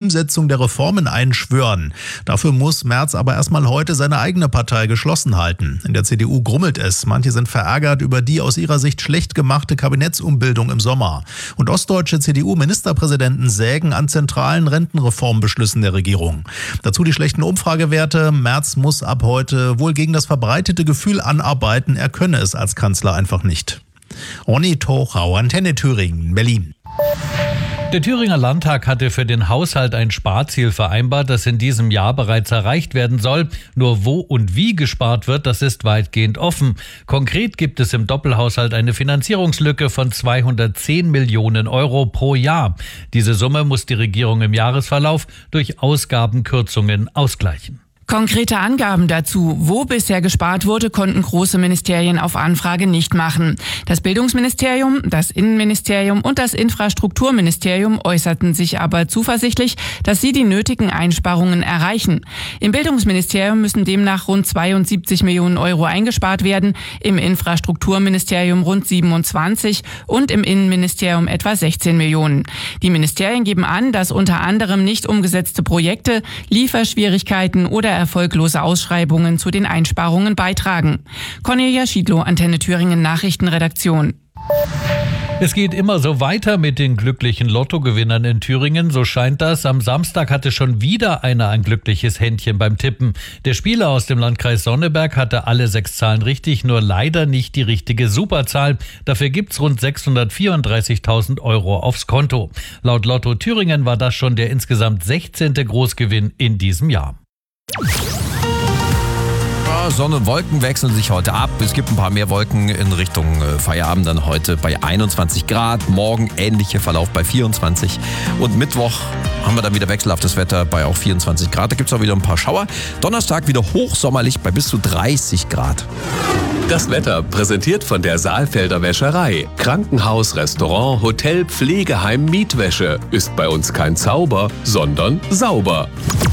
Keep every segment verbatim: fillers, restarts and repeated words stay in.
Umsetzung der Reformen einschwören. Dafür muss Merz aber erstmal heute seine eigene Partei geschlossen halten. In der C D U grummelt es. Manche sind verärgert über die aus ihrer Sicht schlecht gemachte Kabinettsumbildung im Sommer. Und ostdeutsche C D U-Ministerpräsidenten sägen an zentralen Rentenreformbeschlüssen der Regierung. Dazu die schlechten Umfragewerte. Merz muss ab heute wohl gegen das verbreitete Gefühl anarbeiten, er könne es als Kanzler einfach nicht. Ronny Tochau, Antenne Thüringen, Berlin. Der Thüringer Landtag hatte für den Haushalt ein Sparziel vereinbart, das in diesem Jahr bereits erreicht werden soll. Nur wo und wie gespart wird, das ist weitgehend offen. Konkret gibt es im Doppelhaushalt eine Finanzierungslücke von zweihundertzehn Millionen Euro pro Jahr. Diese Summe muss die Regierung im Jahresverlauf durch Ausgabenkürzungen ausgleichen. Konkrete Angaben dazu, wo bisher gespart wurde, konnten große Ministerien auf Anfrage nicht machen. Das Bildungsministerium, das Innenministerium und das Infrastrukturministerium äußerten sich aber zuversichtlich, dass sie die nötigen Einsparungen erreichen. Im Bildungsministerium müssen demnach rund zweiundsiebzig Millionen Euro eingespart werden, im Infrastrukturministerium rund siebenundzwanzig und im Innenministerium etwa sechzehn Millionen. Die Ministerien geben an, dass unter anderem nicht umgesetzte Projekte, Lieferschwierigkeiten oder erfolglose Ausschreibungen zu den Einsparungen beitragen. Cornelia Schiedlow, Antenne Thüringen Nachrichtenredaktion. Es geht immer so weiter mit den glücklichen Lottogewinnern in Thüringen, so scheint das. Am Samstag hatte schon wieder einer ein glückliches Händchen beim Tippen. Der Spieler aus dem Landkreis Sonneberg hatte alle sechs Zahlen richtig, nur leider nicht die richtige Superzahl. Dafür gibt's rund sechshundertvierunddreißigtausend Euro aufs Konto. Laut Lotto Thüringen war das schon der insgesamt sechzehnte Großgewinn in diesem Jahr. Sonne und Wolken wechseln sich heute ab. Es gibt ein paar mehr Wolken in Richtung Feierabend dann heute bei einundzwanzig Grad. Morgen ähnlicher Verlauf bei vierundzwanzig. Und Mittwoch haben wir dann wieder wechselhaftes Wetter bei auch vierundzwanzig Grad. Da gibt es auch wieder ein paar Schauer. Donnerstag wieder hochsommerlich bei bis zu dreißig Grad. Das Wetter präsentiert von der Saalfelder Wäscherei. Krankenhaus, Restaurant, Hotel, Pflegeheim, Mietwäsche. Ist bei uns kein Zauber, sondern sauber.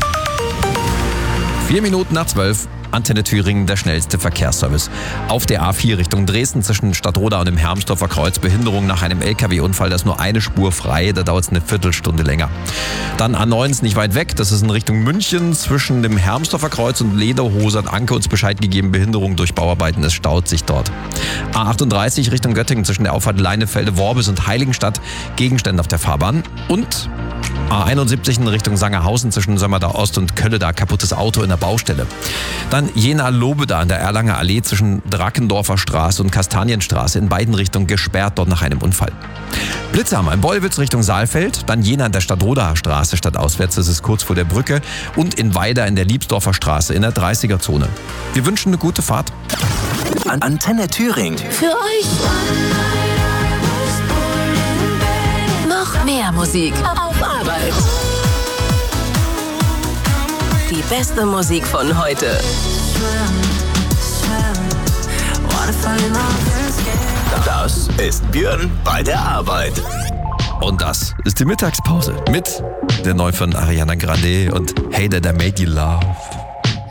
Vier Minuten nach zwölf. Antenne Thüringen, der schnellste Verkehrsservice. Auf der A vier Richtung Dresden zwischen Stadtroda und dem Hermsdorfer Kreuz Behinderung nach einem L K W-Unfall. Da ist nur eine Spur frei, da dauert es eine Viertelstunde länger. Dann A neun ist nicht weit weg, das ist in Richtung München zwischen dem Hermsdorfer Kreuz und Lederhose hat Anke uns Bescheid gegeben, Behinderung durch Bauarbeiten, es staut sich dort. A achtunddreißig Richtung Göttingen zwischen der Auffahrt Leinefelde, Worbis und Heiligenstadt, Gegenstände auf der Fahrbahn. Und A einundsiebzig in Richtung Sangerhausen zwischen Sömmerda Ost und Kölleda, kaputtes Auto in der Baustelle. Dann Jena-Lobeda an der Erlanger Allee zwischen Drackendorfer Straße und Kastanienstraße in beiden Richtungen gesperrt, dort nach einem Unfall. Blitzhammer in Bollwitz Richtung Saalfeld, dann Jena an der Stadtrodaer Straße stadtauswärts, das ist kurz vor der Brücke, und in Weida in der Liebsdorfer Straße in der dreißiger Zone. Wir wünschen eine gute Fahrt. Antenne Thüringen. Für euch noch mehr Musik auf Arbeit. Die beste Musik von heute. Das ist Björn bei der Arbeit. Und das ist die Mittagspause mit der Neuen von Ariana Grande und Hey That I Made You Love.